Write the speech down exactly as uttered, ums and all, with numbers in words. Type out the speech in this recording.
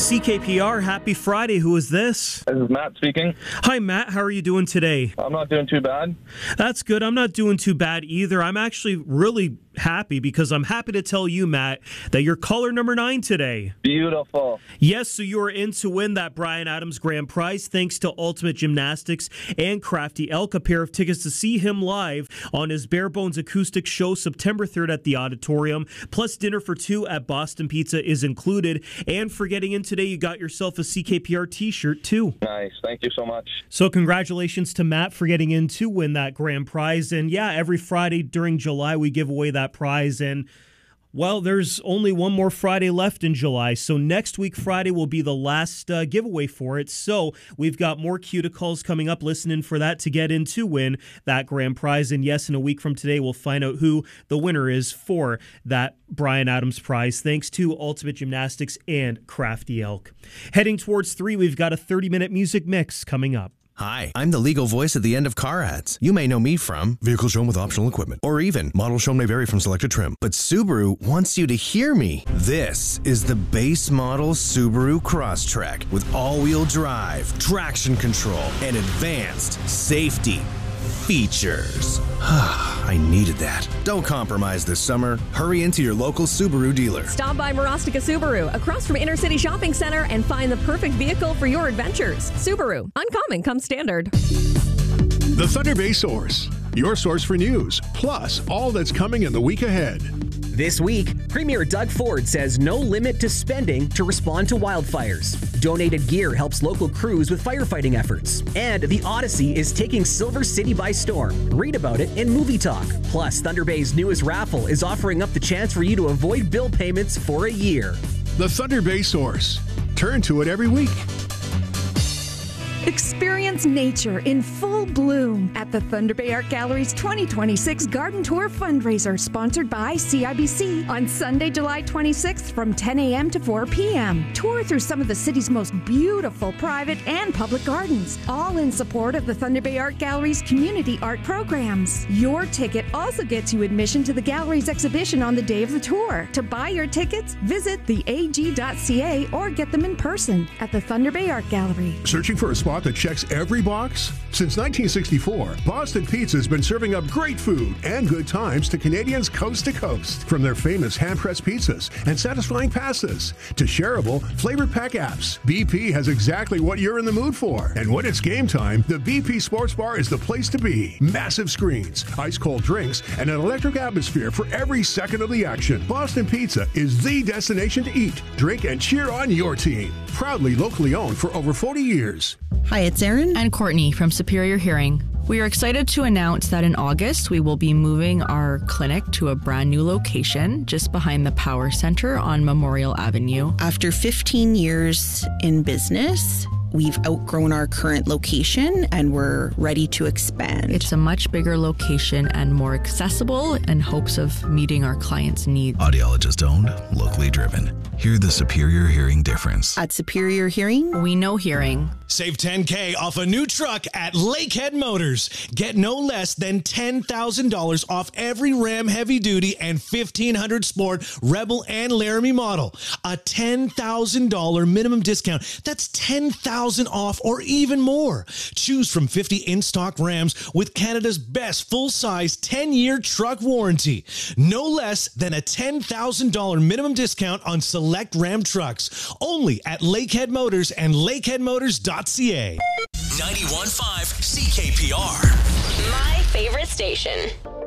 C K P R, happy Friday. Who is this? This is Matt speaking. Hi, Matt. How are you doing today? I'm not doing too bad. That's good. I'm not doing too bad either. I'm actually really happy because I'm happy to tell you, Matt, that you're caller number nine today. Beautiful. Yes, so you are in to win that Bryan Adams Grand Prize thanks to Ultimate Gymnastics and Crafty Elk, a pair of tickets to see him live on his Bare Bones acoustic show September third at the Auditorium, plus dinner for two at Boston Pizza is included. And for getting in today, you got yourself a C K P R t-shirt too. Nice. Thank you so much. So congratulations to Matt for getting in to win that grand prize. And yeah, every Friday during July, we give away that prize. And well, there's only one more Friday left in July, so next week Friday will be the last uh, giveaway for it. So we've got more cuticles coming up. Listen in for that to get in to win that grand prize. And yes, in a week from today, we'll find out who the winner is for that Bryan Adams prize, thanks to Ultimate Gymnastics and Crafty Elk. Heading towards three, we've got a thirty-minute music mix coming up. Hi, I'm the legal voice at the end of car ads. You may know me from Vehicle Shown with Optional Equipment, or even Model Shown may vary from selected trim. But Subaru wants you to hear me. This is the base model Subaru Crosstrek with all-wheel drive, traction control, and advanced safety features. I needed that. Don't compromise this summer. Hurry into your local Subaru dealer. Stop by Marostica Subaru, across from Inner City Shopping Center, and find the perfect vehicle for your adventures. Subaru, uncommon comes standard. The Thunder Bay Source, your source for news, plus all that's coming in the week ahead. This week, Premier Doug Ford says no limit to spending to respond to wildfires. Donated gear helps local crews with firefighting efforts. And the Odyssey is taking Silver City by storm. Read about it in Movie Talk. Plus, Thunder Bay's newest raffle is offering up the chance for you to avoid bill payments for a year. The Thunder Bay Source. Turn to it every week. Experience nature in full bloom at the Thunder Bay Art Gallery's twenty twenty-six Garden Tour fundraiser, sponsored by C I B C, on Sunday, July twenty-sixth from ten a.m. to four p.m. Tour through some of the city's most beautiful private and public gardens, all in support of the Thunder Bay Art Gallery's community art programs. Your ticket also gets you admission to the gallery's exhibition on the day of the tour. To buy your tickets, visit the a g dot c a or get them in person at the Thunder Bay Art Gallery. Searching for a spot that checks every box? Since nineteen sixty-four, Boston Pizza has been serving up great food and good times to Canadians coast to coast. From their famous hand-pressed pizzas and satisfying pastas to shareable flavored pack apps, B P has exactly what you're in the mood for. And when it's game time, the B P Sports Bar is the place to be. Massive screens, ice-cold drinks, and an electric atmosphere for every second of the action. Boston Pizza is the destination to eat, drink, and cheer on your team. Proudly locally owned for over forty years. Hi, it's Erin and Courtney from Superior Hearing. We are excited to announce that in August, we will be moving our clinic to a brand new location just behind the Power Center on Memorial Avenue. After fifteen years in business, we've outgrown our current location and we're ready to expand. It's a much bigger location and more accessible in hopes of meeting our clients' needs. Audiologist owned, locally driven. Hear the Superior Hearing difference. At Superior Hearing, we know hearing. Save ten thousand dollars off a new truck at Lakehead Motors. Get no less than ten thousand dollars off every Ram Heavy Duty and fifteen hundred Sport, Rebel, and Laramie model. A ten thousand dollars minimum discount. That's ten thousand dollars off or even more. Choose from fifty in-stock Rams with Canada's best full-size ten-year truck warranty. No less than a ten thousand dollars minimum discount on select Ram trucks. Only at Lakehead Motors and lakehead motors dot c a. ninety-one point five C K P R. My favorite station.